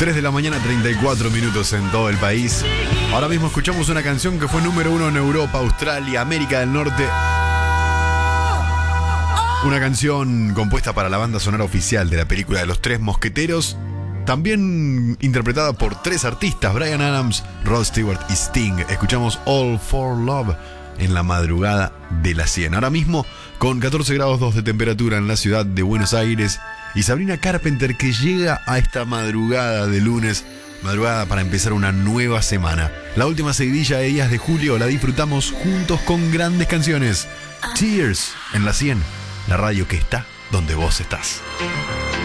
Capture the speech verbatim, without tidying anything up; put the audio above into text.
tres de la mañana, treinta y cuatro minutos en todo el país. Ahora mismo escuchamos una canción que fue número uno en Europa, Australia, América del Norte. Una canción compuesta para la banda sonora oficial de la película de los Tres Mosqueteros. También interpretada por tres artistas, Bryan Adams, Rod Stewart y Sting. Escuchamos All for Love en la madrugada de las cien. Ahora mismo con catorce grados dos de temperatura en la ciudad de Buenos Aires. Y Sabrina Carpenter, que llega a esta madrugada de lunes, madrugada para empezar una nueva semana. La última seguidilla de días de julio la disfrutamos juntos con grandes canciones. Tears en la cien, la radio que está donde vos estás.